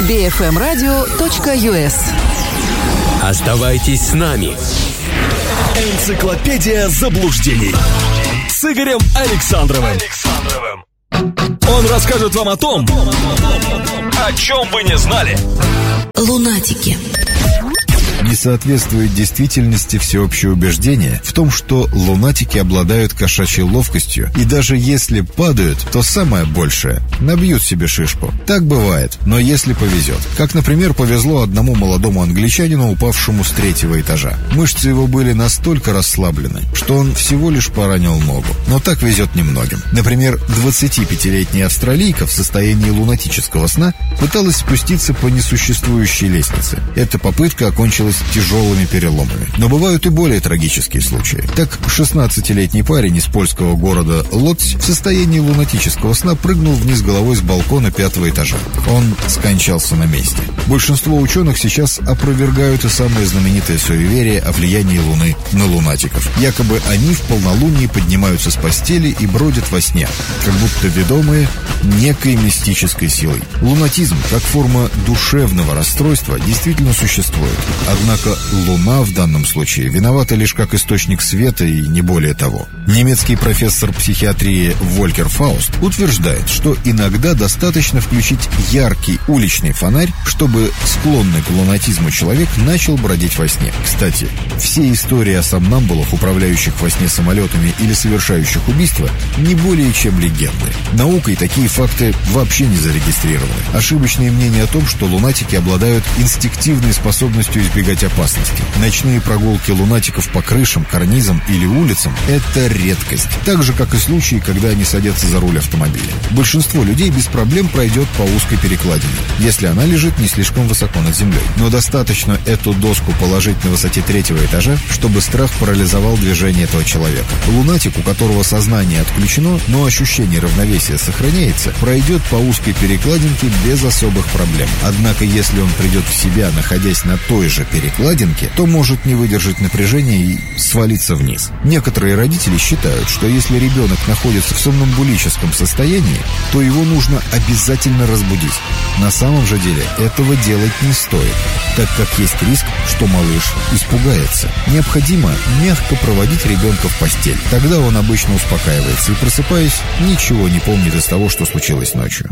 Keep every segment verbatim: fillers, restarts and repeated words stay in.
би эф эм радио точка ю эс. Оставайтесь с нами. Энциклопедия заблуждений с Игорем Александровым. Он расскажет вам о том, о чем вы не знали. Лунатики. Не соответствует действительности всеобщее убеждение в том, что лунатики обладают кошачьей ловкостью, и даже если падают, то самое большее – набьют себе шишку. Так бывает, но если повезет. Как, например, повезло одному молодому англичанину, упавшему с третьего этажа. Мышцы его были настолько расслаблены, что он всего лишь поранил ногу. Но так везет немногим. Например, двадцатипятилетняя австралийка в состоянии лунатического сна пыталась спуститься по несуществующей лестнице. Эта попытка окончилась тяжелыми переломами. Но бывают и более трагические случаи. Так, шестнадцатилетний парень из польского города Лодзь в состоянии лунатического сна прыгнул вниз головой с балкона пятого этажа. Он скончался на месте. Большинство ученых сейчас опровергают и самое знаменитое суеверие о влиянии Луны на лунатиков. Якобы они в полнолуние поднимаются с постели и бродят во сне, как будто ведомые некой мистической силой. Лунатизм, как форма душевного расстройства, действительно существует. Однако Луна в данном случае виновата лишь как источник света и не более того. Немецкий профессор психиатрии Волькер Фауст утверждает, что иногда достаточно включить яркий уличный фонарь, чтобы склонный к лунатизму человек начал бродить во сне. Кстати, все истории о сомнамбулах, управляющих во сне самолетами или совершающих убийства, не более чем легенды. Наукой такие факты вообще не зарегистрированы. Ошибочные мнения о том, что лунатики обладают инстинктивной способностью избегать опасности. Ночные прогулки лунатиков по крышам, карнизам или улицам – это редкость. Так же, как и случаи, когда они садятся за руль автомобиля. Большинство людей без проблем пройдет по узкой перекладине, если она лежит не слишком высоко над землей. Но достаточно эту доску положить на высоте третьего этажа, чтобы страх парализовал движение этого человека. Лунатик, у которого сознание отключено, но ощущение равновесия сохраняется, пройдет по узкой перекладинке без особых проблем. Однако, если он придет в себя, находясь на той же перекладинке, то может не выдержать напряжения и свалиться вниз. Некоторые родители считают, что если ребенок находится в сомнамбулическом состоянии, то его нужно обязательно разбудить. На самом же деле этого делать не стоит, так как есть риск, что малыш испугается. Необходимо мягко проводить ребенка в постель. Тогда он обычно успокаивается и, просыпаясь, ничего не помнит из того, что случилось ночью.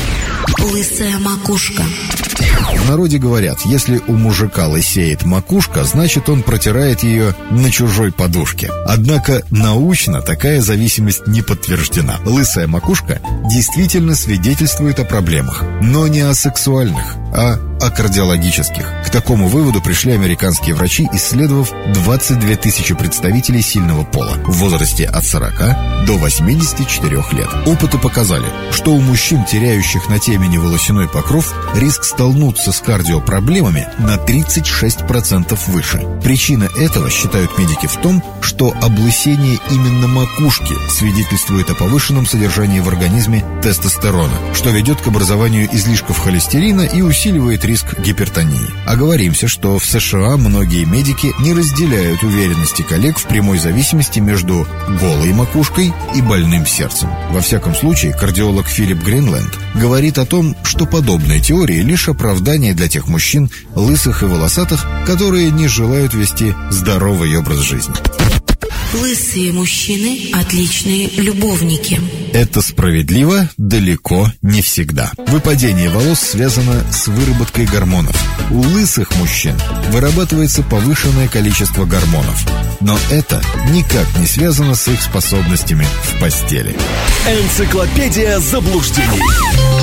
Лысая макушка. В народе говорят, если у мужика лысеет макушка, значит он протирает ее на чужой подушке. Однако научно такая зависимость не подтверждена. Лысая макушка действительно свидетельствует о проблемах, но не о сексуальных, а о кардиологических. К такому выводу пришли американские врачи, исследовав двадцать две тысячи представителей сильного пола в возрасте от сорока до восьмидесяти четырёх лет. Опыты показали, что у мужчин, теряющих на темени волосяной покров, риск столкнуться с кардиопроблемами на тридцать шесть процентов выше. Причина этого, считают медики, в том, что облысение именно макушки свидетельствует о повышенном содержании в организме тестостерона, что ведет к образованию излишков холестерина и усиливает риск гипертонии. Оговоримся, что в США многие медики не разделяют уверенности коллег в прямой зависимости между голой макушкой и больным сердцем. Во всяком случае, кардиолог Филипп Гринленд говорит о том, что подобные теории лишь оправдание для тех мужчин, лысых и волосатых, которые не желают вести здоровый образ жизни. Лысые мужчины – отличные любовники. Это справедливо далеко не всегда. Выпадение волос связано с выработкой гормонов. У лысых мужчин вырабатывается повышенное количество гормонов. Но это никак не связано с их способностями в постели. Энциклопедия заблуждений.